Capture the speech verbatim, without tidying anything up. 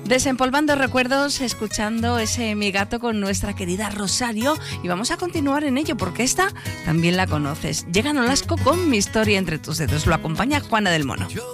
Desempolvando recuerdos, escuchando ese Mi Gato con nuestra querida Rosario, y vamos a continuar en ello porque esta también la conoces. Llega Nolasco con Mi Historia entre tus dedos. Lo acompaña Juana del Mono.